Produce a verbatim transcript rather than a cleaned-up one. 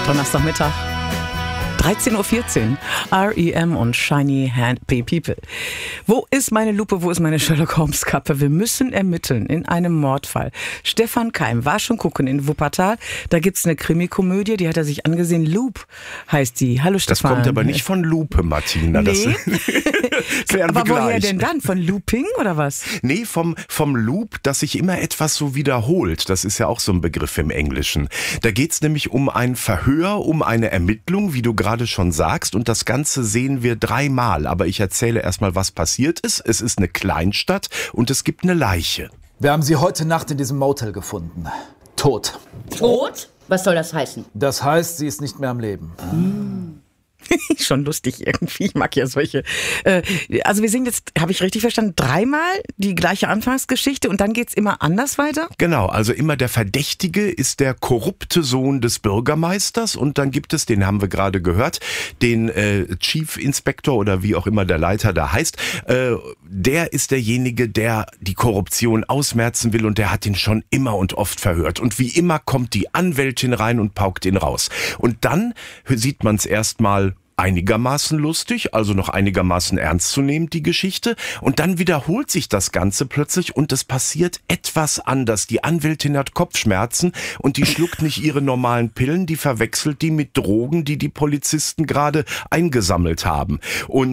Donnerstagmittag. dreizehn Uhr vierzehn. R E M und Shiny Hand People. Wo ist meine Lupe, wo ist meine Sherlock Holmes Kappe? Wir müssen ermitteln in einem Mordfall. Stefan Keim war schon gucken in Wuppertal. Da gibt's eine Krimikomödie, die hat er sich angesehen. Loop heißt die. Hallo Stefan. Das kommt aber nicht von Lupe, Martina. Nee. Das klären aber wir woher gleich. denn dann? Von Looping oder was? Nee, vom, vom Loop, dass sich immer etwas so wiederholt. Das ist ja auch so ein Begriff im Englischen. Da geht's nämlich um ein Verhör, um eine Ermittlung, wie du gerade schon sagst. Und das Ganze sehen wir dreimal. Aber ich erzähle erstmal, was passiert ist. Es ist eine Kleinstadt und es gibt eine Leiche. Wir haben sie heute Nacht in diesem Motel gefunden. Tot. Tot? Was soll das heißen? Das heißt, sie ist nicht mehr am Leben. Hm. Schon lustig irgendwie, ich mag ja solche. Äh, also wir sehen jetzt, habe ich richtig verstanden, dreimal die gleiche Anfangsgeschichte und dann geht's immer anders weiter? Genau, also immer der Verdächtige ist der korrupte Sohn des Bürgermeisters und dann gibt es, den haben wir gerade gehört, den äh, Chief Inspector oder wie auch immer der Leiter da heißt, äh, der ist derjenige, der die Korruption ausmerzen will und der hat ihn schon immer und oft verhört. Und wie immer kommt die Anwältin rein und paukt ihn raus. Und dann sieht man es erstmal einigermaßen lustig, also noch einigermaßen ernst zu nehmen, die Geschichte. Und dann wiederholt sich das Ganze plötzlich und es passiert etwas anders. Die Anwältin hat Kopfschmerzen und die schluckt nicht ihre normalen Pillen, die verwechselt die mit Drogen, die die Polizisten gerade eingesammelt haben. Und